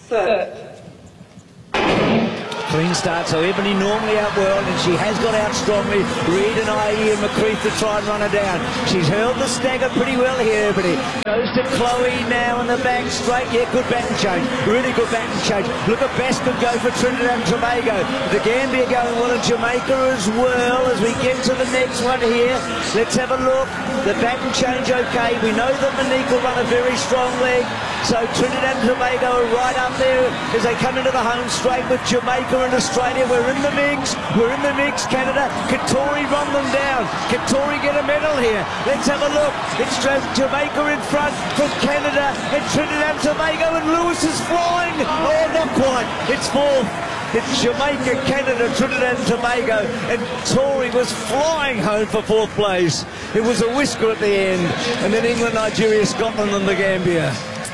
Third. Clean start, so Ebony normally out well, and she has got out strongly. Reed and IE and McCreath to try and run her down. She's held the stagger pretty well here, Ebony. Goes to Chloe now in the back straight. Yeah, good baton change. Really good baton change. Look at Best could go for Trinidad and Tobago. The Gambia going well, and Jamaica as well. As we get to the next one here, let's have a look. The baton change okay. We know that Monique will run a very strong leg. So Trinidad and Tobago are right up there as they come into the home straight with Jamaica and Australia. We're in the mix. We're in the mix, Canada. Can Tori run them down? Can Tori get a medal here? Let's have a look. It's Jamaica in front from Canada and Trinidad and Tobago, and Lewis is flying. Oh, not quite. It's fourth. It's Jamaica, Canada, Trinidad and Tobago, and Tori was flying home for fourth place. It was a whisker at the end, and then England, Nigeria, Scotland and the Gambia.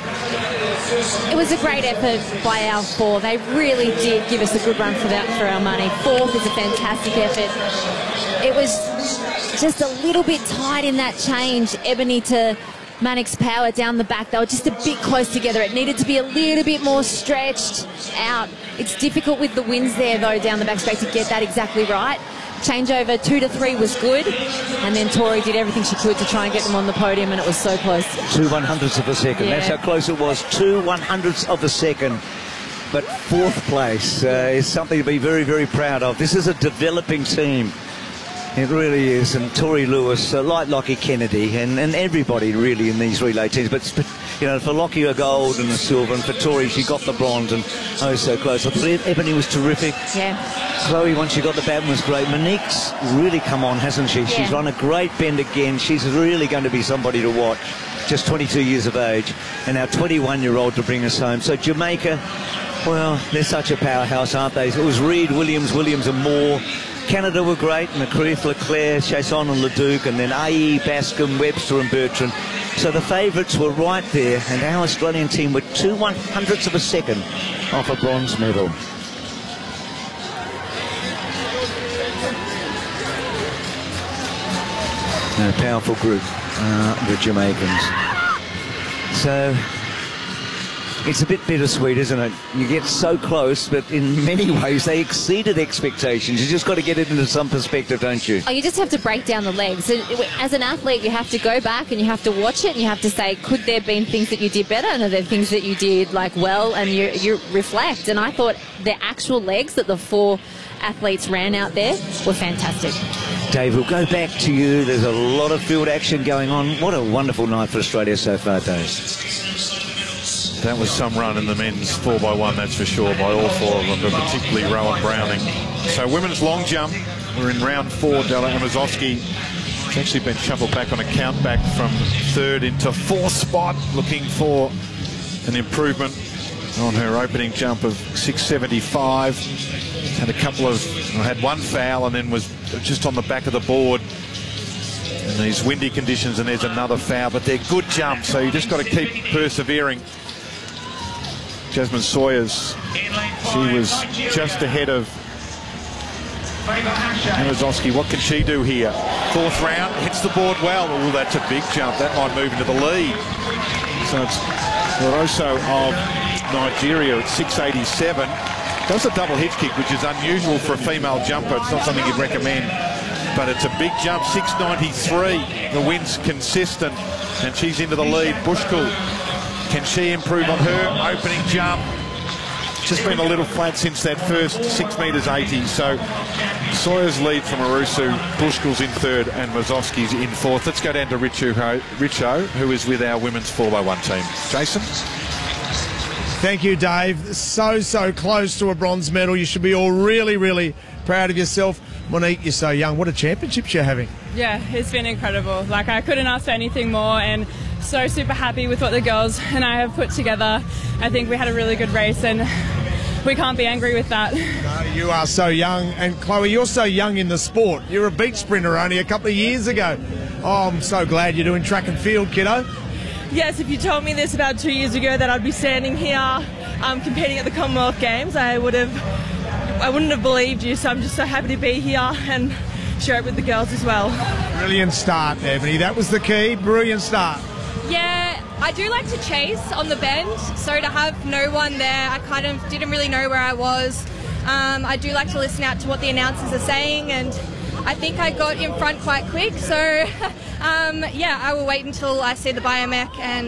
It was a great effort by our four. They really did give us a good run for our money. Fourth is a fantastic effort. It was just a little bit tight in that change, Ebony to Manic's Power down the back. They were just a bit close together. It needed to be a little bit more stretched out. It's difficult with the winds there, though, down the back straight to get that exactly right. Changeover 2 to 3 was good, and then Tori did everything she could to try and get them on the podium, and it was so close. 2/100ths of a second. Yeah. That's how close it was. 2/100ths of a second. But fourth place is something to be very, very proud of. This is a developing team. It really is. And Tori Lewis, like Lockie Kennedy, and everybody really in these relay teams. But you know, for Lockie a gold and a silver, and for Tori she got the bronze, and oh so close. I thought Ebony was terrific. Yeah. Chloe, once she got the baton, was great. Monique's really come on, hasn't she? Yeah. She's run a great bend again. She's really going to be somebody to watch. Just 22 years of age, and our 21-year-old to bring us home. So Jamaica, well, they're such a powerhouse, aren't they? It was Reed, Williams, and Moore. Canada were great, McCreath, Leclerc, Chasson and Leduc, and then IE, Bascom, Webster and Bertrand. So the favourites were right there, and our Australian team were 2/100ths of a second off a bronze medal. A powerful group, the Jamaicans. So it's a bit bittersweet, isn't it? You get so close, but in many ways they exceeded expectations. You just got to get it into some perspective, don't you? Oh, you just have to break down the legs. As an athlete, you have to go back and you have to watch it, and you have to say, could there have been things that you did better, and are there things that you did like well, and you reflect. And I thought the actual legs that the four athletes ran out there were fantastic. Dave, we'll go back to you. There's a lot of field action going on. What a wonderful night for Australia so far, Dave. That was some run in the men's 4x1, that's for sure, by all four of them, but particularly Rowan Browning. So women's long jump, we're in round 4. Della Amazowski has actually been shuffled back on a count back from 3rd into 4th spot, looking for an improvement on her opening jump of 675. Had one foul and then was just on the back of the board in these windy conditions, and there's another foul, but they're good jumps, so you just got to keep persevering. Jasmine Sawyers, she was just ahead of Amazowski. What can she do here? 4th round, hits the board well. Oh, that's a big jump. That might move into the lead. So it's Loroso of Nigeria at 687. Does a double hitch kick, which is unusual for a female jumper. It's not something you'd recommend, but it's a big jump, 693. The wind's consistent, and she's into the lead. Bushkull, can she improve on her opening jump? Just been a little flat since that first 6 metres 80. So Sawyer's lead from Arusu, Bushkull's in 3rd, and Mazowski's in 4th. Let's go down to Richo, who is with our women's 4x1 team. Jason? Thank you, Dave. So close to a bronze medal. You should be all really, really proud of yourself. Monique, you're so young. What a championship you're having. Yeah, it's been incredible. Like, I couldn't ask for anything more, and so super happy with what the girls and I have put together. I think we had a really good race, and we can't be angry with that. No, you are so young. And Chloe, you're so young in the sport. You're a beach sprinter only a couple of years ago. Oh, I'm so glad you're doing track and field, kiddo. Yes, if you told me this about 2 years ago, that I'd be standing here competing at the Commonwealth Games, I wouldn't have believed you. So I'm just so happy to be here and share it with the girls as well. Brilliant start, Ebony. That was the key. Brilliant start. Yeah, I do like to chase on the bend, so to have no one there, I kind of didn't really know where I was. I do like to listen out to what the announcers are saying, and I think I got in front quite quick, so yeah, I will wait until I see the biomech and